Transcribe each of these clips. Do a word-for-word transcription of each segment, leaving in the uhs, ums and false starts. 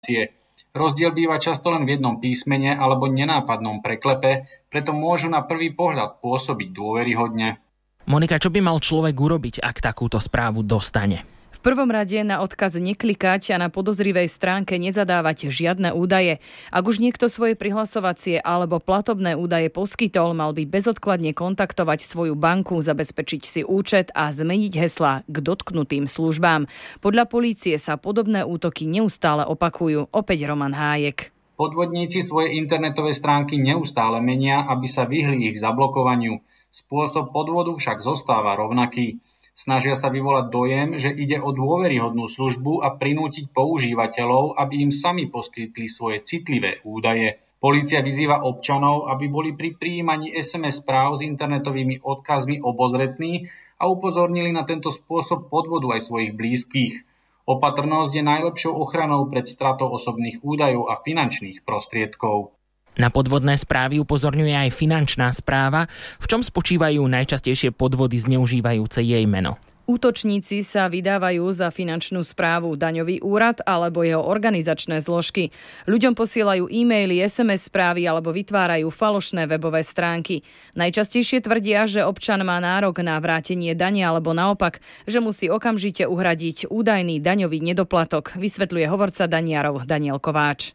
Rozdiel býva často len v jednom písmene alebo nenápadnom preklepe, preto môžu na prvý pohľad pôsobiť dôveryhodne. Monika, čo by mal človek urobiť, ak takúto správu dostane? V prvom rade na odkaz neklikať a na podozrivej stránke nezadávať žiadne údaje. Ak už niekto svoje prihlasovacie alebo platobné údaje poskytol, mal by bezodkladne kontaktovať svoju banku, zabezpečiť si účet a zmeniť heslá k dotknutým službám. Podľa polície sa podobné útoky neustále opakujú. Opäť Roman Hájek. Podvodníci svoje internetové stránky neustále menia, aby sa vyhli ich zablokovaniu. Spôsob podvodu však zostáva rovnaký. Snažia sa vyvolať dojem, že ide o dôveryhodnú službu a prinútiť používateľov, aby im sami poskytli svoje citlivé údaje. Polícia vyzýva občanov, aby boli pri prijímaní es em es správ s internetovými odkazmi obozretní a upozornili na tento spôsob podvodu aj svojich blízkych. Opatrnosť je najlepšou ochranou pred stratou osobných údajov a finančných prostriedkov. Na podvodné správy upozorňuje aj finančná správa. V čom spočívajú najčastejšie podvody zneužívajúce jej meno? Útočníci sa vydávajú za finančnú správu, daňový úrad alebo jeho organizačné zložky. Ľuďom posielajú e-maily, es em es správy alebo vytvárajú falošné webové stránky. Najčastejšie tvrdia, že občan má nárok na vrátenie dane alebo naopak, že musí okamžite uhradiť údajný daňový nedoplatok, vysvetľuje hovorca daniarov Daniel Kováč.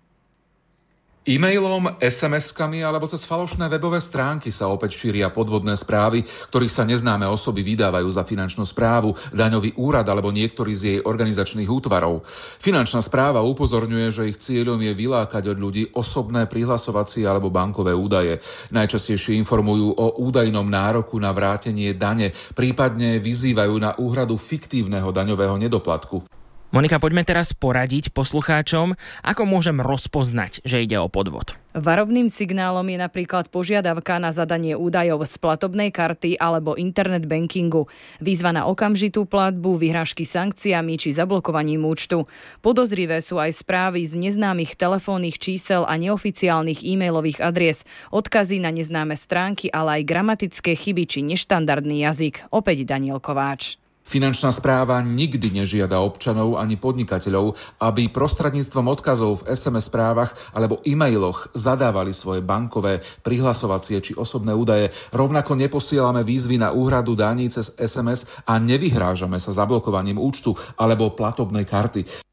E-mailom, es em eskami alebo cez falošné webové stránky sa opäť šíria podvodné správy, ktorých sa neznáme osoby vydávajú za finančnú správu, daňový úrad alebo niektorý z jej organizačných útvarov. Finančná správa upozorňuje, že ich cieľom je vylákať od ľudí osobné prihlasovacie alebo bankové údaje. Najčastejšie informujú o údajnom nároku na vrátenie dane, prípadne vyzývajú na úhradu fiktívneho daňového nedoplatku. Monika, poďme teraz poradiť poslucháčom, ako môžem rozpoznať, že ide o podvod. Varovným signálom je napríklad požiadavka na zadanie údajov z platobnej karty alebo internet bankingu, výzva na okamžitú platbu, vyhrážky sankciami či zablokovaním účtu. Podozrivé sú aj správy z neznámych telefónnych čísel a neoficiálnych e-mailových adries, odkazy na neznáme stránky, ale aj gramatické chyby či neštandardný jazyk. Opäť Daniel Kováč. Finančná správa nikdy nežiada občanov ani podnikateľov, aby prostredníctvom odkazov v es em es správach alebo e-mailoch zadávali svoje bankové, prihlasovacie či osobné údaje. Rovnako neposielame výzvy na úhradu daní cez es em es a nevyhrážame sa zablokovaním účtu alebo platobnej karty.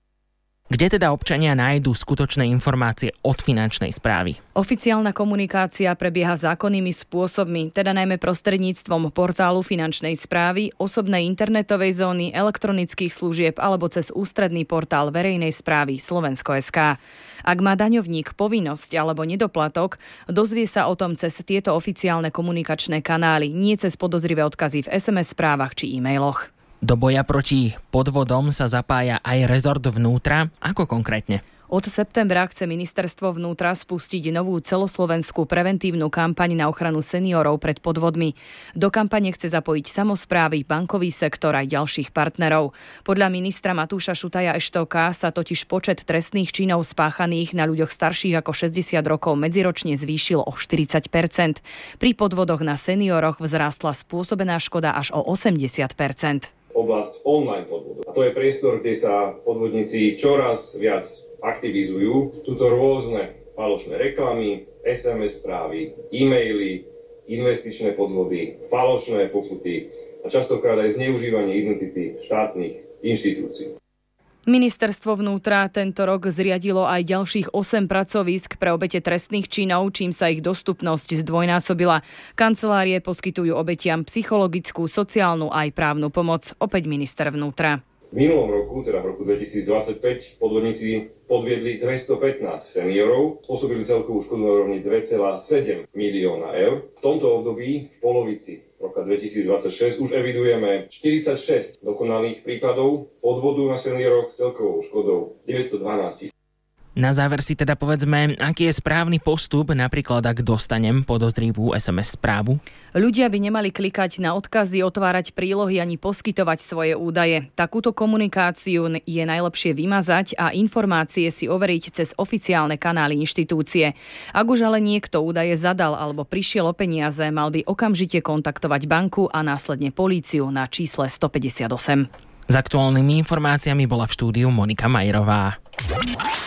Kde teda občania nájdú skutočné informácie od finančnej správy? Oficiálna komunikácia prebieha zákonnými spôsobmi, teda najmä prostredníctvom portálu finančnej správy, osobnej internetovej zóny, elektronických služieb alebo cez ústredný portál verejnej správy Slovensko bodka es ká. Ak má daňovník povinnosť alebo nedoplatok, dozvie sa o tom cez tieto oficiálne komunikačné kanály, nie cez podozrivé odkazy v es em es správach či e-mailoch. Do boja proti podvodom sa zapája aj rezort vnútra. Ako konkrétne? Od septembra chce ministerstvo vnútra spustiť novú celoslovenskú preventívnu kampaň na ochranu seniorov pred podvodmi. Do kampane chce zapojiť samosprávy, bankový sektor aj ďalších partnerov. Podľa ministra Matúša Šutaja Eštoka sa totiž počet trestných činov spáchaných na ľuďoch starších ako šesťdesiat rokov medziročne zvýšil o štyridsať percent. Pri podvodoch na senioroch vzrástla spôsobená škoda až o osemdesiat percent. Oblasť online podvodov. A to je priestor, kde sa podvodníci čoraz viac aktivizujú. Sú to rôzne falošné reklamy, es em es správy, e-maily, investičné podvody, falošné pokuty a častokrát aj zneužívanie identity štátnych inštitúcií. Ministerstvo vnútra tento rok zriadilo aj ďalších osem pracovísk pre obete trestných činov, čím sa ich dostupnosť zdvojnásobila. Kancelárie poskytujú obetiam psychologickú, sociálnu aj právnu pomoc. Opäť minister vnútra. V minulom roku, teda v roku dvetisícdvadsaťpäť, podvodníci podviedli dvestopätnásť seniorov, spôsobili celkovú škodu na úrovni dva celé sedem milióna eur. V tomto období, v polovici roka dvetisícdvadsaťšesť, už evidujeme štyridsaťšesť dokonalých prípadov podvodu na senioroch celkovou škodou deväťstodvanásť tisíc. Na záver si teda povedzme, aký je správny postup, napríklad ak dostanem podozrivú es em es správu. Ľudia by nemali klikať na odkazy, otvárať prílohy ani poskytovať svoje údaje. Takúto komunikáciu je najlepšie vymazať a informácie si overiť cez oficiálne kanály inštitúcie. Ak už ale niekto údaje zadal alebo prišiel o peniaze, mal by okamžite kontaktovať banku a následne políciu na čísle stopäťdesiatosem. S aktuálnymi informáciami bola v štúdiu Monika Majerová.